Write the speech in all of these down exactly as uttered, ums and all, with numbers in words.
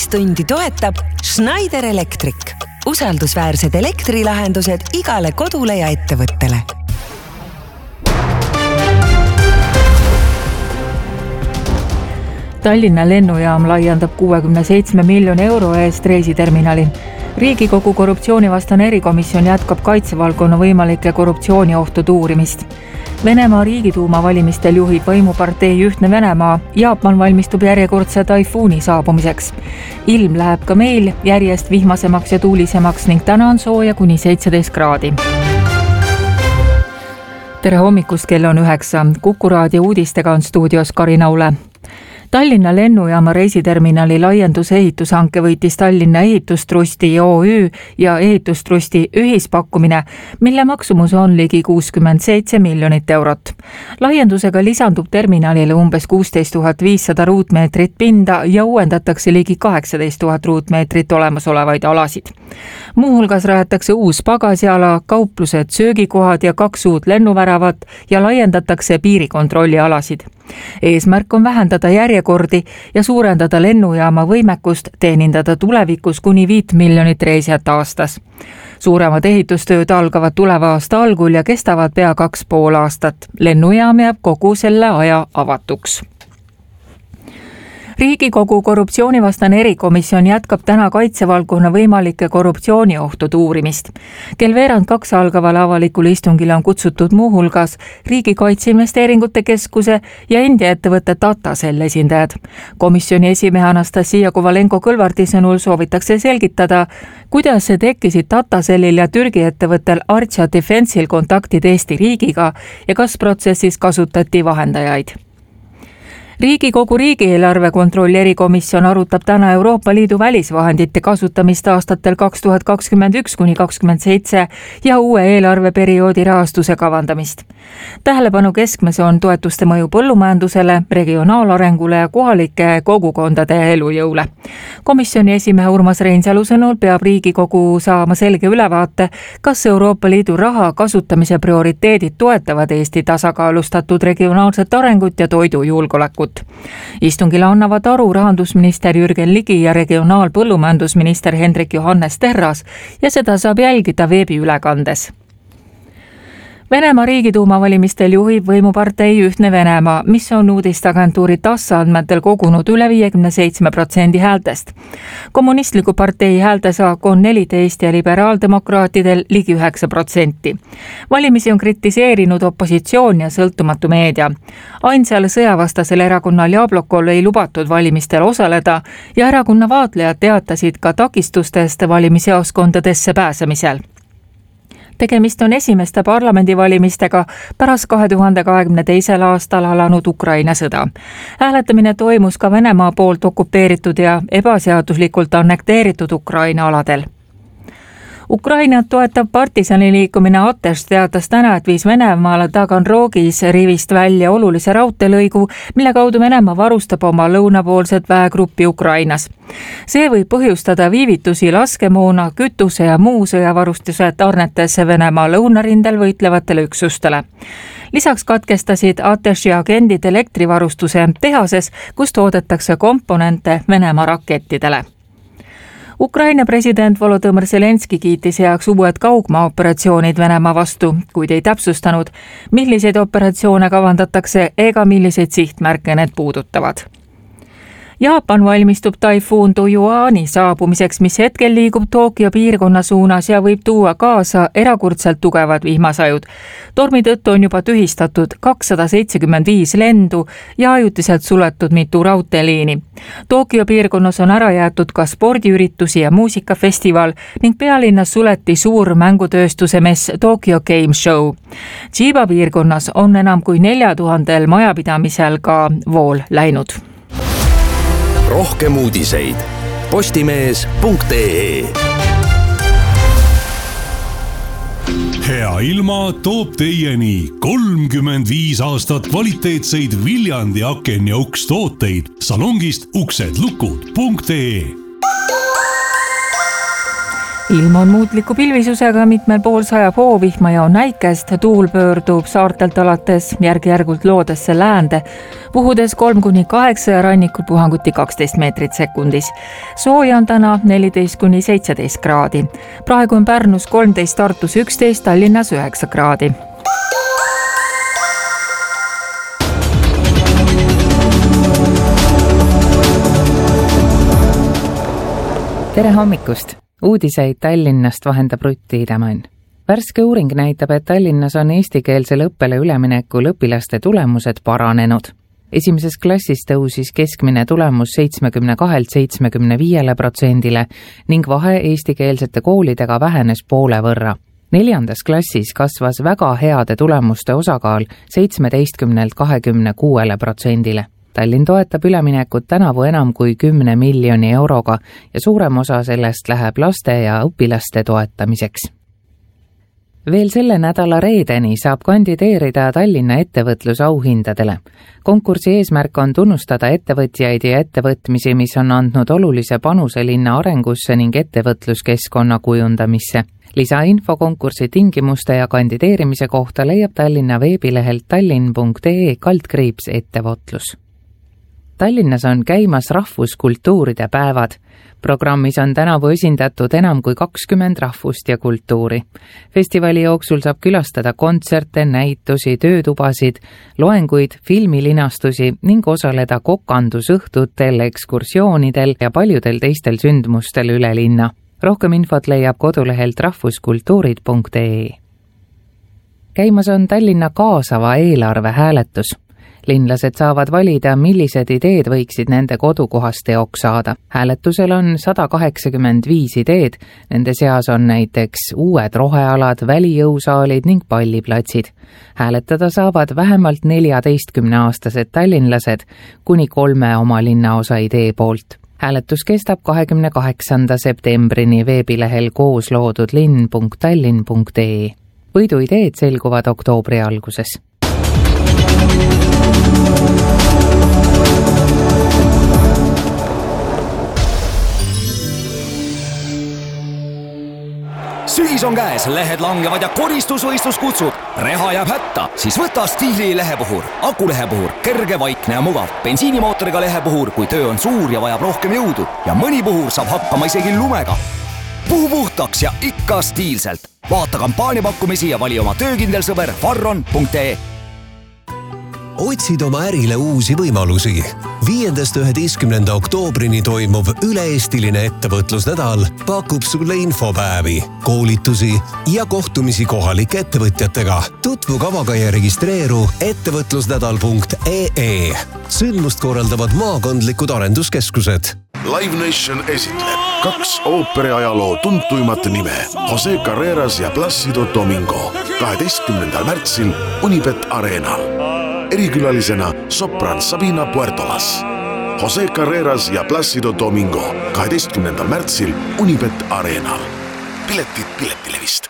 Bonus-tundi toetab Schneider Electric. Usaldusväärsed elektrilahendused igale kodule ja ettevõttele. Tallinna lennujaam laiendab kuuekümne seitsme miljoni euro eest reisiterminali. Riigikogu korruptsioonivastane erikomisjon jätkab kaitsevaldkonna võimalike korruptsiooniohtude uurimist. Venemaa riigiduuma valimistel juhib võimupartei Ühtne Venemaa. Jaapan valmistub järjekordse taifuuni saabumiseks. Ilm läheb ka meil järjest vihmasemaks ja tuulisemaks ning täna on sooja kuni seitseteist kraadi. Tere hommikust, kell on üheksa. Kuku raadio uudistega on stuudios Karin Aule. Tallinna lennujaama reisiterminali laienduse ehitushanke võitis Tallinna Ehitustrusti O Ü ja Ehitustrusti ühispakkumine, mille maksumus on ligi kuuskümmend seitse miljonit eurot. Laiendusega lisandub terminalile umbes kuusteist tuhat viissada ruutmeetrit pinda ja uuendatakse ligi kaheksateist tuhat ruutmeetrit olemasolevaid alasid. Muuhulgas rajatakse uus pagasiala, kauplused, söögikohad ja kaks uut lennuväravat ja laiendatakse piirikontrolli alasid. Eesmärk on vähendada järjekordi ja suurendada lennujaama võimekust teenindada tulevikus kuni viit miljonit reisijat aastas. Suuremad ehitustööd algavad tuleva aasta algul ja kestavad pea kaks pool aastat. Lennujaam jääb kogu selle aja avatuks. Riigikogu korruptsioonivastane erikomisjon jätkab täna kaitsevaldkonna võimalike korruptsiooniohtude uurimist. Kell veerand kaks algaval avalikul istungile on kutsutud muuhulgas Riigi Kaitseinvesteeringute Keskuse ja India ettevõtte Tatacell esindajad. Komisjoni esimehe Anastasia Kovalenko-Kõlvarti sõnul soovitakse selgitada, kuidas see tekkisid Tatacellil ja Türgi ettevõttel Archa Defense'il kontaktid Eesti riigiga ja kas protsessis kasutati vahendajaid. Riigikogu riigieelarve kontrolli erikomisjon arutab täna Euroopa Liidu välisvahendite kasutamist aastatel kaks tuhat kakskümmend üks kuni kakskümmend seitse ja uue eelarveperioodi rahastuse kavandamist. Tähelepanu keskmes on toetuste mõju põllumajandusele, regionaalarengule ja kohalike kogukondade elujõule. Komisjoni esimehe Urmas Reinsalu sõnul peab Riigikogu saama selge ülevaate, kas Euroopa Liidu raha kasutamise prioriteedid toetavad Eesti tasakaalustatud regionaalset arengut ja toidujulgeolekut. Istungile annavad aru rahandusminister Jürgen Ligi ja regionaalpõllumajandusminister Hendrik Johannes Terras ja seda saab jälgida veebiülekandes. Venemaa riigiduuma valimistel juhib võimupartei Ühtne Venemaa, mis on uudistagentuuri TASS andmetel kogunud üle viiekümne seitsme protsendi häältest. Kommunistliku partei häältesaak on neliteist ja liberaaldemokraatidel ligi üheksa protsenti. Valimisi on kritiseerinud opositsioon ja sõltumatu meedia. Ainsal sõjavastasel erakonnal Jablokol ei lubatud valimistel osaleda ja erakonna vaatlejad teatasid ka takistustest valimisjaoskondadesse pääsemisel. Tegemist on esimeste parlamendivalimistega pärast kahe tuhande kahekümne teisel aastal alanud Ukraina sõda. Hääletamine toimus ka Venemaa poolt okupeeritud ja ebaseaduslikult annekteeritud Ukraina aladel. Ukrainat toetab partisani liikumine Ateš teatas täna, et viis Venemaale Taganrogis rivist välja olulise raudteelõigu, mille kaudu Venemaa varustab oma lõunapoolset väegruppi Ukrainas. See võib põhjustada viivitusi laskemoona, kütuse ja muu sõjavarustuse tarnetesse Venemaa lõunarindel võitlevatele üksustele. Lisaks katkestasid Ateši agendid elektrivarustuse tehases, kus toodetakse komponente Venemaa rakettidele. Ukraina president Volodõmõr Zelenski kiitis heaks uued kaugmaa-operatsioonid Venemaa vastu, kuid ei täpsustanud, milliseid operatsioone kavandatakse ega milliseid sihtmärke need puudutavad. Jaapan valmistub taifuun Tojuani saabumiseks, mis hetkel liigub Tokyo piirkonna suunas ja võib tuua kaasa erakordselt tugevad vihmasajud. Tormi tõttu on juba tühistatud kakssada seitsekümmend viis lendu ja ajutiselt suletud mitu raudteeliini. Tokyo piirkonnas on ära jäetud ka spordiüritusi ja muusikafestival ning pealinnas suleti suur mängutööstuse mess Tokyo Game Show. Chiba piirkonnas on enam kui nelja tuhandel majapidamisel ka vool läinud. Rohkem uudiseid postimees punkt ee. Hea ilma toob teieni kolmkümmend viis aastat kvaliteetseid Viljandi aken ja uks tooteid salongist uksedlukud punkt ee. ilm on muutliku pilvisusega, mitmel pool sajab hoovihma ja on näikest, tuul pöördub saartelt alates järk-järgult loodesse läände, puhudes kolm kuni kaheksa ja rannikul puhanguti kaksteist meetrit sekundis. Sooja on täna neliteist kuni seitseteist kraadi. Praegu on Pärnus kolmteist, Tartus üksteist, Tallinnas üheksa kraadi. Tere hommikust! Uudiseid Tallinnast vahendab Rutti Idemann. Värske uuring näitab, et Tallinnas on eestikeelsele õppele üleminekul õpilaste tulemused paranenud. Esimeses klassis tõusis keskmine tulemus seitsekümmend kaks seitsekümmend viis protsendile ning vahe eestikeelsete koolidega vähenes poole võrra. Neljandas klassis kasvas väga heade tulemuste osakaal seitsmeteistkümnelt kahekümne kuuele protsendile. Tallinn toetab üleminekut tänavu enam kui kümne miljoni euroga ja suurem osa sellest läheb laste ja õpilaste toetamiseks. Veel selle nädala reedeni saab kandideerida Tallinna ettevõtlusauhindadele. Konkursi eesmärk on tunnustada ettevõtjaid ja ettevõtmisi, mis on andnud olulise panuse linna arengusse ning ettevõtluskeskkonna kujundamisse. Lisainfo konkursi tingimuste ja kandideerimise kohta leiab Tallinna veebilehelt tallinn punkt ee kaldkriips ettevõtlus. Tallinnas on käimas rahvuskultuuride päevad. Programmis on tänavu esindatud enam kui kakskümmend rahvust ja kultuuri. Festivali jooksul saab külastada kontserte, näitusi, töötubasid, loenguid, filmilinastusi ning osaleda kokandusõhtutel, ekskursioonidel ja paljudel teistel sündmustel üle linna. Rohkem infot leiab kodulehelt rahvuskultuurid punkt ee. Käimas on Tallinna kaasava eelarve hääletus. Linlased saavad valida, millised ideed võiksid nende kodukohast teoks saada. Hääletusel on sada kaheksakümmend viis ideed, nende seas on näiteks uued rohealad, välijõusaalid ning palliplatsid. Hääletada saavad vähemalt neljateistkümneaastased tallinlased kuni kolme oma linnaosa idee poolt. Hääletus kestab kahekümne kaheksanda septembrini veebilehel koos loodud linn punkt tallinn punkt ee. Võiduideed selguvad oktoobri alguses. Sügis on käes, lehed langevad ja koristusvõistlus kutsub. Reha jääb hätta, siis võta Stiili lehepuhur. Akulehepuhur, kerge, vaikne ja mugav. Bensiinimootoriga lehepuhur, kui töö on suur ja vajab rohkem jõudu. Ja mõni puhur saab hakkama isegi lumega. Puhu puhtaks ja ikka stiilselt. Vaata kampaaniapakkumisi ja vali oma töökindel sõber farron punkt ee. Otsid oma ärile uusi võimalusi. Viiendast üheteistkümnenda oktoobrini toimuv üle-eestiline ettevõtlusnädal pakub sulle infopäevi, koolitusi ja kohtumisi kohalike ettevõtjatega. Tutvu kavaga ja registreeru ettevõtlusnädal punkt ee. Sündmust korraldavad maakondlikud arenduskeskused. Live Nation esitleb kaks ooperiajaloo tuntuimat nime, Jose Carreras ja Plácido Domingo, kaheteistkümnendal märtsil Unibet Arenal. Erikülalisena sopran Sabina Puertolas. Jose Carreras ja Plácido Domingo kaheteistkümnendal märtsil Unibet Arenal. Piletid Piletilevist.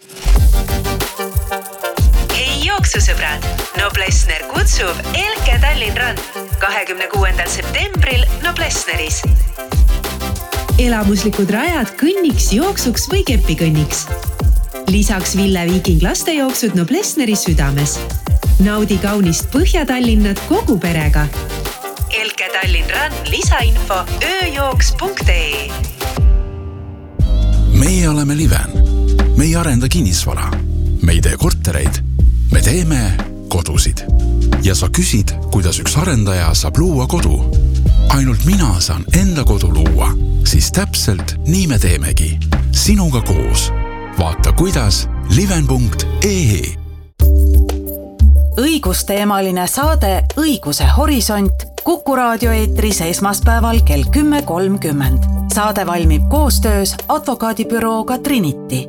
Hei jooksusõbrad! Noblessner kutsub Elke Tallinn Run kahekümne kuuendal septembril Noblessneris. Elamuslikud rajad kõnniks, jooksuks või kepikõnniks. Lisaks Ville Viiking lastejooksud Noblessneri südames. Naudi kaunist Põhja-Tallinnat kogu perega. Elke Tallinn Run lisainfo ööjooks punkt ee. Meie oleme Liven. Me ei arenda kinnisvara. Me ei tee kortereid. Me teeme kodusid. Ja sa küsid, kuidas üks arendaja saab luua kodu. Ainult mina saan enda kodu luua. Siis täpselt nii me teemegi. Sinuga koos. Vaata kuidas liven punkt ee. Õigusteemaline saade Õiguse horisont Kuku raadio eetris esmaspäeval kell kümme kolmkümmend. Saade valmib koostöös advokaadibürooga Trinity.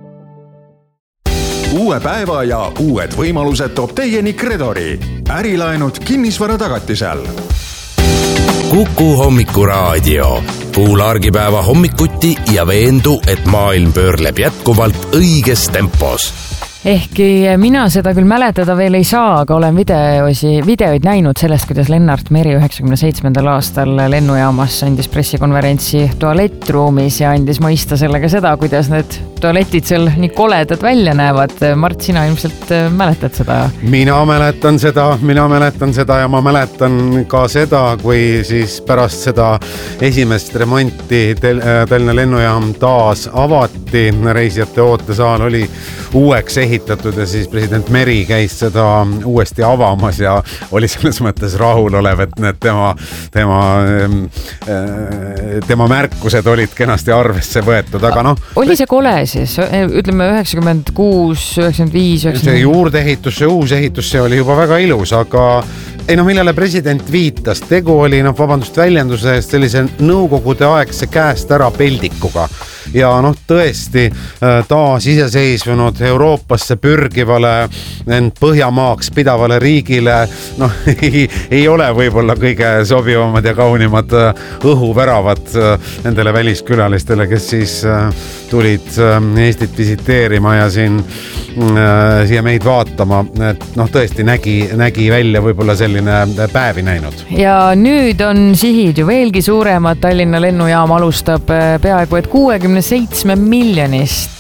Uue päeva ja uued võimalused toob teieni Kredori. Ärilaenud kinnisvara tagatisel. Kuku hommikuraadio. Kuula argipäeva hommikuti ja veendu, et maailm pöörleb jätkuvalt õiges tempos. ehkki mina seda küll mäletada veel ei saa, aga olen videosi, videoid näinud sellest, kuidas Lennart Meri üheksakümne seitsmendal aastal lennujaamas andis pressikonverentsi tualettruumis ja andis mõista sellega seda, kuidas need tualetid seal nii koledad välja näevad. Mart, sina ilmselt mäletad seda? Mina mäletan seda, mina mäletan seda ja ma mäletan ka seda, kui siis pärast seda esimest remonti Tallinna lennujaam taas avati, reisijate ootesaal oli uueks ehitatud ja siis president Meri käis seda uuesti avamas ja oli selles mõttes rahulolev, et need tema, tema, tema märkused olid kenasti arvesse võetud, aga noh. Oli see kole siis? Ütleme üheksakümmend kuus, üheksakümmend viis, üheksakümmend see juurdeehitus, see uus ehitus, see oli juba väga ilus, aga ei noh, millele president viitas, tegu oli, noh, vabandust väljenduse eest, sellise nõukogude aegse käest ära peldikuga. Ja noh, tõesti taas iseseisvunud Euroopasse pürgivale, end Põhjamaaks pidavale riigile, noh, ei, ei ole võib-olla kõige sobivamad ja kaunimad õhuväravad nendele väliskülalistele, kes siis tulid Eestit visiteerima ja siin siia meid vaatama, et noh, tõesti nägi, nägi välja võib-olla selline päevi näinud. Ja nüüd on sihid ju veelgi suuremad. Tallinna lennujaam alustab peaaegu et kuuekümne seitsme miljonist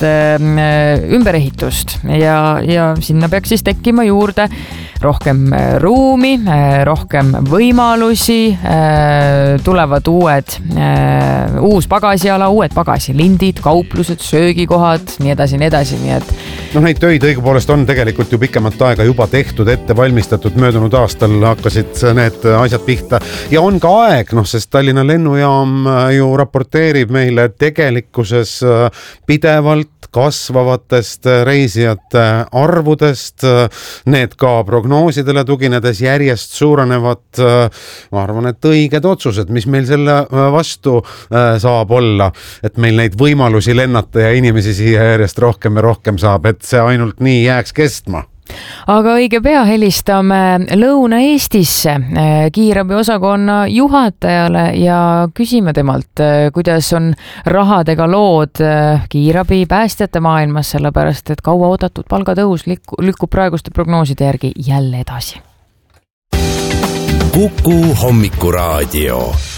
ümberehitust ja, ja sinna peaks siis tekkima juurde rohkem ruumi, rohkem võimalusi, tulevad uued, uus pagasiala, uued pagasilindid, kauplused, söögikohad, nii edasi, nii edasi, nii et noh, neid töid õigupoolest on tegelikult ju pikemat aega juba tehtud, ette valmistatud, möödunud aastal hakkasid need asjad pihta ja on ka aeg, noh, sest Tallinna lennujaam ju raporteerib meile tegelikkuses pidevalt kasvavatest reisijate arvudest, need ka prognoosidele tuginedes järjest suurenevad, ma arvan, et õiged otsused, mis meil selle vastu saab olla, et meil neid võimalusi lennata ja inimesi siia järjest rohkem ja rohkem saab, et see ainult nii jääks kestma. Aga õige pea helistame Lõuna-Eestisse kiirabi osakonna juhatajale ja küsime temalt, kuidas on rahadega lood kiirabi päästjate maailmas, sellepärast et kaua oodatud palgatõus lükkub praeguste prognooside järgi jälle edasi. Kuku hommikuraadio.